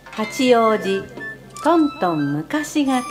八王子トントン昔語り。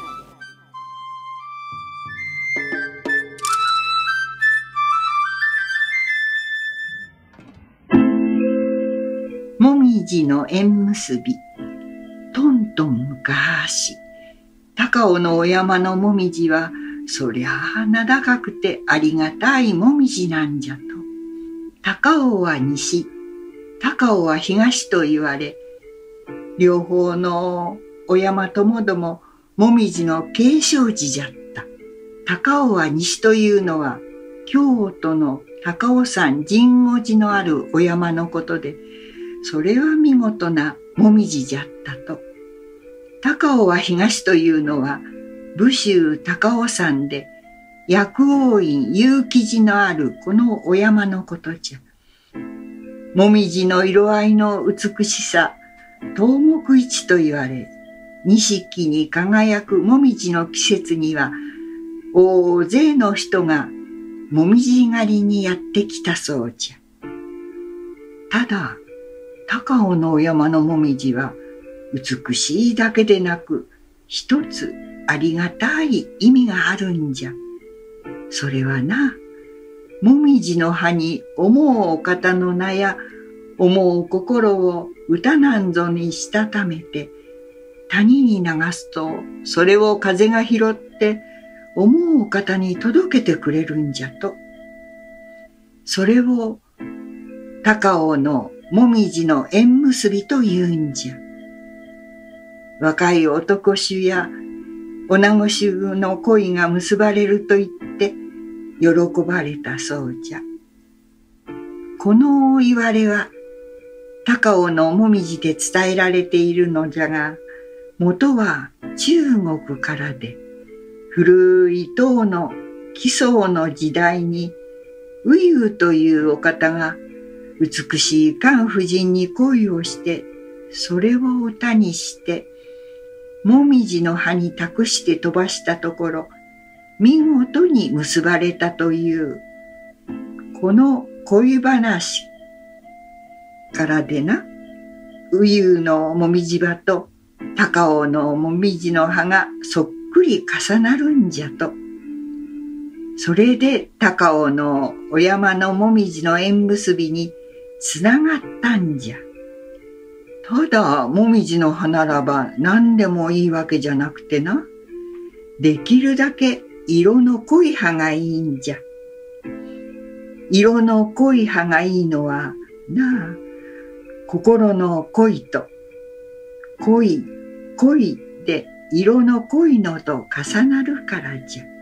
もみじの縁結び。とんとん昔、高尾のお山のもみじはそりゃあ名高くてありがたいもみじなんじゃと。高尾は西、高尾は東と言われ、両方のお山ともどももみじの継承地じゃった。高尾は西というのは京都の高尾山神護寺のあるお山のことで、それは見事なもみじじゃったと。高尾は東というのは武州高尾山で薬王院結城寺のあるこのお山のことじゃ。もみじの色合いの美しさ、東木市と言われ、錦に輝くもみじの季節には大勢の人がもみじ狩りにやってきたそうじゃ。ただ高尾のお山のもみじは美しいだけでなく一つありがたい意味があるんじゃ。それはな、もみじの葉に思うお方の名や思う心を歌なんぞにしたためて谷に流すと、それを風が拾って思うお方に届けてくれるんじゃと。それを高尾のもみじの縁結びというんじゃ。若い男衆や女子衆の恋が結ばれると言って喜ばれたそうじゃ。このいわれは高尾のもみじで伝えられているのじゃが、元は中国からで、古い唐の奇想の時代にうゆというお方が美しい漢婦人に恋をして、それを歌にしてもみじの葉に託して飛ばしたところ、見事に結ばれたという、この恋話からでな、うゆのもみじ葉と高尾のもみじの葉がそっくり重なるんじゃと。それで高尾のお山のもみじの縁結びにつながったんじゃ。ただもみじの葉ならば何でもいいわけじゃなくてな、できるだけ色の濃い葉がいいんじゃ。色の濃い葉がいいのはなあ、心の恋と恋で色の濃いのと重なるからじゃ。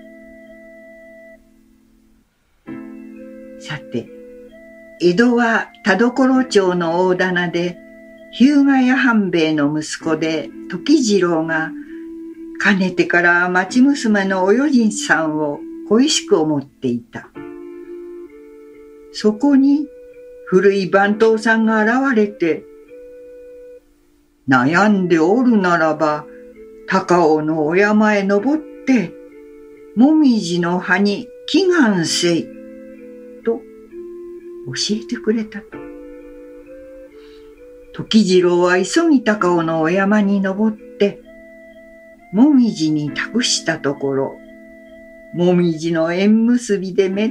さて、江戸は田所町の大店で日向屋半兵衛の息子で時次郎がかねてから町娘のおよじんさんを恋しく思っていた。そこに古い番頭さんが現れて、悩んでおるならば高尾のお山へ登ってもみじの葉に祈願せいと教えてくれたと。時次郎は急ぎ高尾のお山に登ってもみじに託したところ、もみじの縁結びでめ